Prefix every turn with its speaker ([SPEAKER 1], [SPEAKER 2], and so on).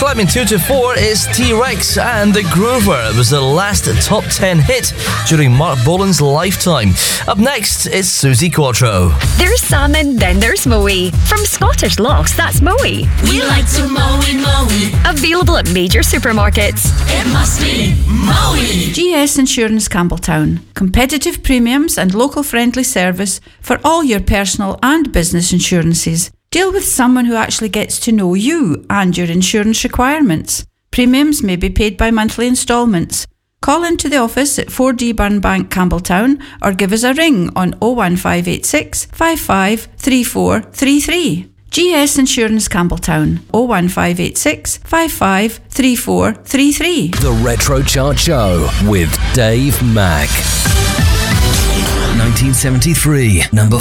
[SPEAKER 1] Climbing 2 to 4 is T-Rex and The Groover. It was the last top 10 hit during Mark Bolan's lifetime. Up next is Suzi Quatro.
[SPEAKER 2] There's salmon, then there's Moe. From Scottish Lochs, that's Moe.
[SPEAKER 3] We like to mow.
[SPEAKER 2] Available at major supermarkets.
[SPEAKER 3] It must be Moe.
[SPEAKER 4] GS Insurance Campbelltown. Competitive premiums and local friendly service for all your personal and business insurances. Deal with someone who actually gets to know you and your insurance requirements. Premiums may be paid by monthly instalments. Call into the office at 4D Burnbank, Campbelltown, or give us a ring on 01586 55 3433. GS Insurance Campbelltown, 01586 55 3433.
[SPEAKER 5] The Retro Chart Show with Dave Mack. 1973, number